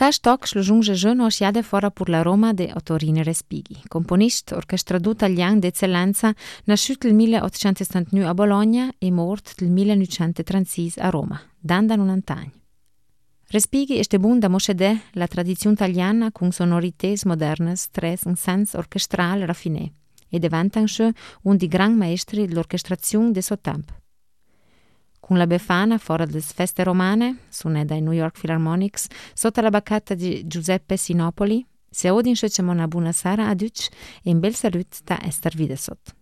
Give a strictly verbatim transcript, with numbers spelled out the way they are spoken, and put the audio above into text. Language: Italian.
Lukáš Tok služunge ženo osjade fora pur la Roma de Ottorino Respighi, componist orchestrador italian d'eccellenza, nasciuto nel milleottocentosettantanove a Bologna e mort nel millenovecentotrentatré a Roma, danda novanta anni. Respighi è bun da moschede la tradizione italiana con sonorités modernes tres un sens orchestral raffiné e diventa anche un di gran maestri dell'orchestrazione de suo tempo. Con la Befana, fora delle feste romane, suonata dai New York Philharmonics, sotto la bacchetta di Giuseppe Sinopoli, se odin c'è una buona sera a tutti e un bel saluto da Esther Videsot.